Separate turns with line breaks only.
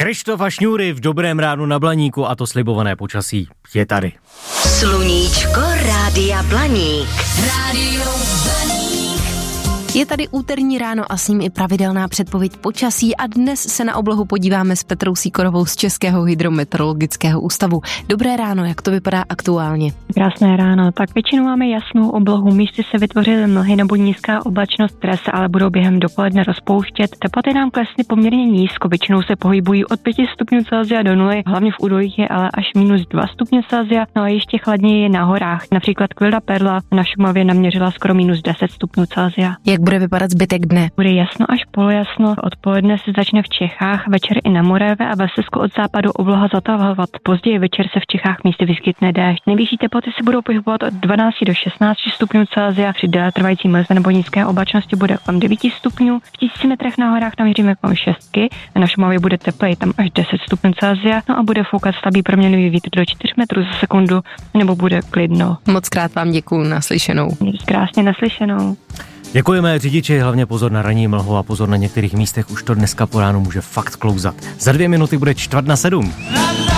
Kryštof a Šňůry v Dobrém ránu na Blaníku a to slibované počasí je tady.
Sluníčko Rádia Blaník. Rádio
Blaník. Je tady úterní ráno a s ním i pravidelná předpověď počasí a dnes se na oblohu podíváme s Petrou Sýkorovou z Českého hydrometeorologického ústavu. Dobré ráno, jak to vypadá aktuálně?
Krásné ráno, tak většinou máme jasnou oblohu, místy se vytvořily mlhy nebo nízká oblačnost, které se ale budou během dopoledne rozpouštět. Teploty nám klesly poměrně nízko, většinou se pohybují od 5 stupňů Celsia do 0, hlavně v údolích je ale až -2 stupně Celsia, no a ještě chladněji je na horách. Například Kvilda Perla na Šumavě naměřila skoro -10 stupňů Celsia.
Jak bude vypadat zbytek dne?
Bude jasno až polojasno, odpoledne se začne v Čechách, večer i na Moravě a ve Slezsku od západu obloha zatahovat. Později večer se v Čechách místy vyskytne déšť. Nejvyšší teploty se budou pohybovat od 12 do 16 stupňů Celsia, při déletrvající mlze nebo nízké oblačnosti bude kolem 9 stupňů. V 1000 metrech na horách naměříme kolem 6, na Šumavě bude tepleji, tam až 10 stupňů Celsia, no a bude foukat slabý proměnlivý vítr do 4 metrů za sekundu, nebo bude klidno.
Moc krát vám děkuju, naslyšenou.
Krásně naslyšenou.
Děkujeme řidiči, hlavně pozor na ranní mlhu a pozor na některých místech, už to dneska po ránu může fakt klouzat. Za 2 minuty bude 6:45.